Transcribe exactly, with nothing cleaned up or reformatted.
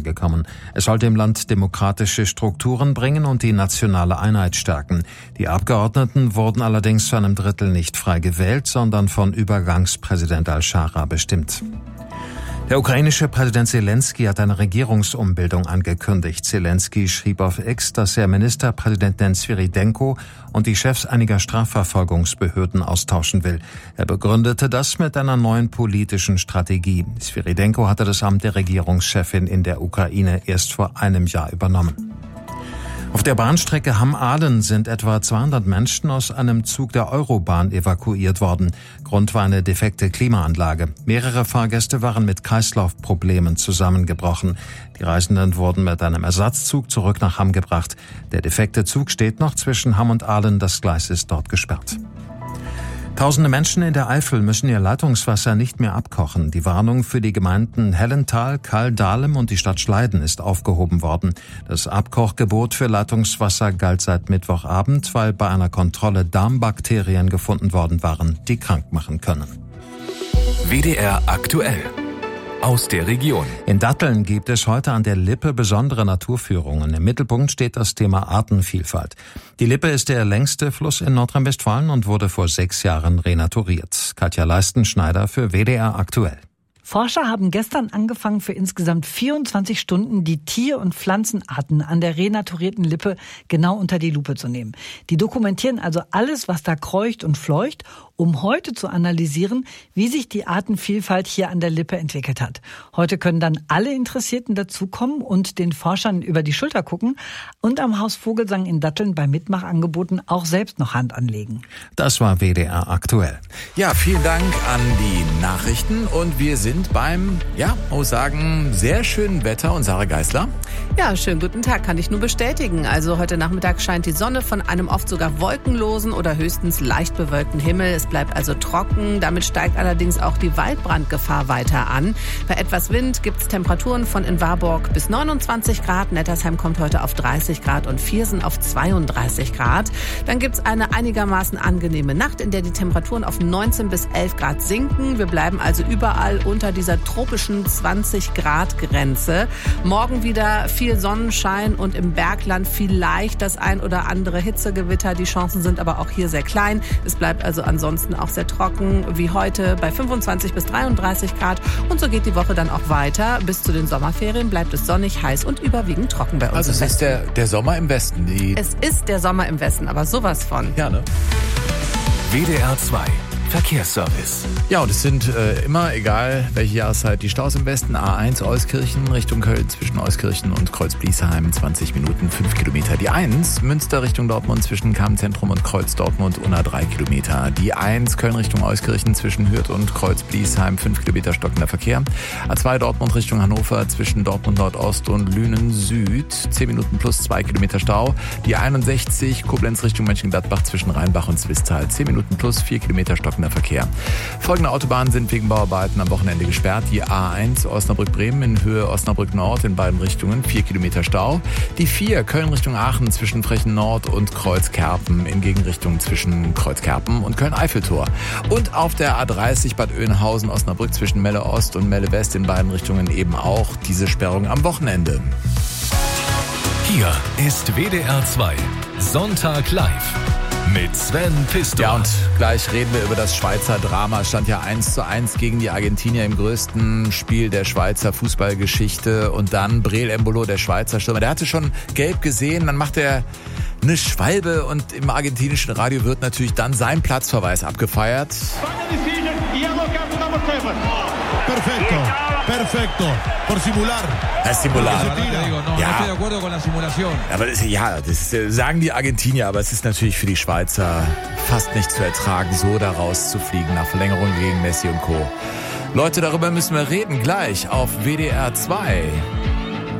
gekommen. Es soll dem Land demokratische Strukturen bringen und die nationale Einheit stärken. Die Abgeordneten wurden allerdings zu einem Drittel nicht frei gewählt, sondern von Übergangspräsident Al-Shara bestimmt. Der ukrainische Präsident Zelensky hat eine Regierungsumbildung angekündigt. Zelensky schrieb auf X, dass er Ministerpräsidenten Svyridenko und die Chefs einiger Strafverfolgungsbehörden austauschen will. Er begründete das mit einer neuen politischen Strategie. Svyridenko hatte das Amt der Regierungschefin in der Ukraine erst vor einem Jahr übernommen. Auf der Bahnstrecke Hamm-Aalen sind etwa zweihundert Menschen aus einem Zug der Eurobahn evakuiert worden. Grund war eine defekte Klimaanlage. Mehrere Fahrgäste waren mit Kreislaufproblemen zusammengebrochen. Die Reisenden wurden mit einem Ersatzzug zurück nach Hamm gebracht. Der defekte Zug steht noch zwischen Hamm und Aalen. Das Gleis ist dort gesperrt. Tausende Menschen in der Eifel müssen ihr Leitungswasser nicht mehr abkochen. Die Warnung für die Gemeinden Hellental, Kaldahlem und die Stadt Schleiden ist aufgehoben worden. Das Abkochgebot für Leitungswasser galt seit Mittwochabend, weil bei einer Kontrolle Darmbakterien gefunden worden waren, die krank machen können. W D R aktuell. Aus der Region. In Datteln gibt es heute an der Lippe besondere Naturführungen. Im Mittelpunkt steht das Thema Artenvielfalt. Die Lippe ist der längste Fluss in Nordrhein-Westfalen und wurde vor sechs Jahren renaturiert. Katja Leistenschneider für W D R aktuell. Forscher haben gestern angefangen, für insgesamt vierundzwanzig Stunden die Tier- und Pflanzenarten an der renaturierten Lippe genau unter die Lupe zu nehmen. Die dokumentieren also alles, was da kreucht und fleucht, um heute zu analysieren, wie sich die Artenvielfalt hier an der Lippe entwickelt hat. Heute können dann alle Interessierten dazukommen und den Forschern über die Schulter gucken und am Haus Vogelsang in Datteln bei Mitmachangeboten auch selbst noch Hand anlegen. Das war W D R aktuell. Ja, vielen Dank an die Nachrichten und wir sind beim, ja, muss sagen, sehr schönen Wetter. Und Sarah Geisler? Ja, schönen guten Tag, kann ich nur bestätigen. Also heute Nachmittag scheint die Sonne von einem oft sogar wolkenlosen oder höchstens leicht bewölkten Himmel. Es bleibt also trocken. Damit steigt allerdings auch die Waldbrandgefahr weiter an. Bei etwas Wind gibt es Temperaturen von in Warburg bis neunundzwanzig Grad. Nettersheim kommt heute auf dreißig Grad und Viersen auf zweiunddreißig Grad. Dann gibt es eine einigermaßen angenehme Nacht, in der die Temperaturen auf neunzehn bis elf Grad sinken. Wir bleiben also überall unter dieser tropischen zwanzig Grad Grenze. Morgen wieder viel Sonnenschein und im Bergland vielleicht das ein oder andere Hitzegewitter. Die Chancen sind aber auch hier sehr klein. Es bleibt also ansonsten auch sehr trocken wie heute bei fünfundzwanzig bis dreiunddreißig Grad. Und so geht die Woche dann auch weiter. Bis zu den Sommerferien bleibt es sonnig, heiß und überwiegend trocken bei uns. Also es ist der, der Sommer im Westen. Die es ist der Sommer im Westen, aber sowas von. Ja, ne? W D R zwei. Verkehrsservice. Ja, und es sind äh, immer, egal welche Jahreszeit, die Staus im Westen. A eins Euskirchen Richtung Köln zwischen Euskirchen und Kreuz-Bliesheim, zwanzig Minuten, fünf Kilometer. Die eins Münster Richtung Dortmund zwischen Kammzentrum und Kreuz-Dortmund, unter drei Kilometer. Die eins Köln Richtung Euskirchen zwischen Hürth und Kreuz-Bliesheim, fünf Kilometer stockender Verkehr. A zwei Dortmund Richtung Hannover zwischen Dortmund Nordost und Lünen Süd, zehn Minuten plus zwei Kilometer Stau. Die einundsechzig Koblenz Richtung Mönchengladbach zwischen Rheinbach und Zwistal, zehn Minuten plus vier Kilometer stockender Verkehr. Folgende Autobahnen sind wegen Bauarbeiten am Wochenende gesperrt. Die A eins Osnabrück-Bremen in Höhe Osnabrück-Nord in beiden Richtungen, vier Kilometer Stau. Die vier Köln Richtung Aachen zwischen Frechen Nord und Kreuzkerpen in Gegenrichtung zwischen Kreuzkerpen und Köln-Eiffeltor. Und auf der A dreißig Bad Oeynhausen Osnabrück zwischen Melle Ost und Melle West in beiden Richtungen eben auch diese Sperrung am Wochenende. Hier ist W D R zwei Sonntag live. Mit Sven Pistor. Ja, und gleich reden wir über das Schweizer Drama. Es stand ja eins zu eins gegen die Argentinier im größten Spiel der Schweizer Fußballgeschichte. Und dann Breel Embolo, der Schweizer Stürmer. Der hatte schon gelb gesehen, dann macht er eine Schwalbe und im argentinischen Radio wird natürlich dann sein Platzverweis abgefeiert. Perfecto, perfecto, por simular. Das Simular. Ja, aber das, ja, das sagen die Argentinier, aber es ist natürlich für die Schweizer fast nicht zu ertragen, so da rauszufliegen nach Verlängerung gegen Messi und Co. Leute, darüber müssen wir reden gleich auf W D R zwei.